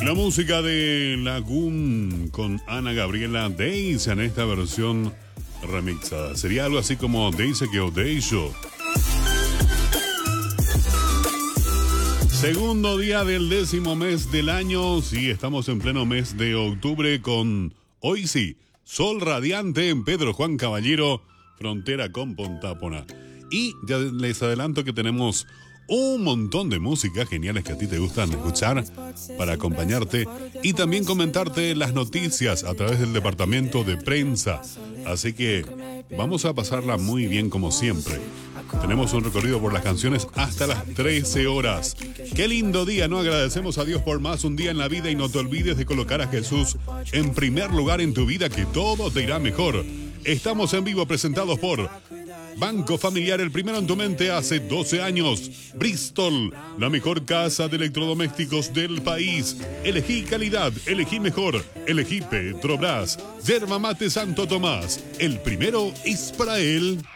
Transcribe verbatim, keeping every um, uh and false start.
La música de Lagoon con Ana Gabriela Days en esta versión remixada. Sería algo así como Daisy que o Deisho. Segundo día del décimo mes del año. Sí, estamos en pleno mes de octubre con, hoy sí, sol radiante en Pedro Juan Caballero, frontera con Pontápona. Y ya les adelanto que tenemos un montón de música geniales que a ti te gustan escuchar para acompañarte y también comentarte las noticias a través del departamento de prensa. Así que vamos a pasarla muy bien como siempre. Tenemos un recorrido por las canciones hasta las trece horas. Qué lindo día, ¿no? Agradecemos a Dios por más un día en la vida y no te olvides de colocar a Jesús en primer lugar en tu vida, que todo te irá mejor. Estamos en vivo presentados por Banco Familiar, el primero en tu mente hace doce años. Bristol, la mejor casa de electrodomésticos del país. Elegí calidad, elegí mejor, elegí Petrobras. Yerba Mate Santo Tomás, el primero es para él.